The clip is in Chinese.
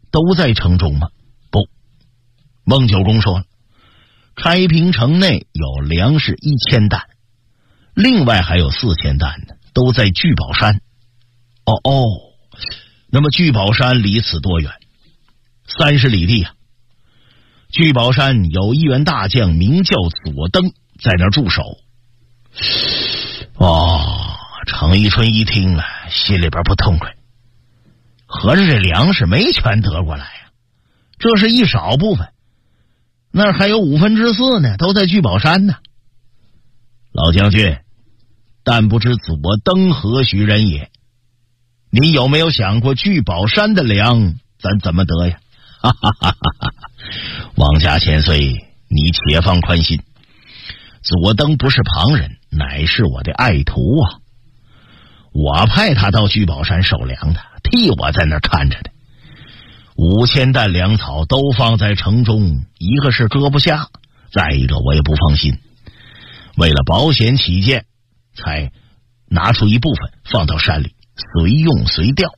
都在城中吗？不，孟九公说了，开平城内有粮食1000担，另外还有4000担呢，都在聚宝山。那么聚宝山离此多远？30里地啊。聚宝山有一员大将名叫左登，在那儿驻守。程一春一听啊，心里边不痛快，合着这粮食没全得过来啊，这是一少部分，那儿还有4/5呢，都在聚宝山呢。老将军，但不知左登何许人也？你有没有想过聚宝山的粮咱怎么得呀？王家千岁，你且放宽心，左登不是旁人，乃是我的爱徒啊！我派他到聚宝山守粮的，替我在那儿看着的。5000担粮草都放在城中，一个是搁不下，再一个我也不放心。为了保险起见，才拿出一部分放到山里，随用随调。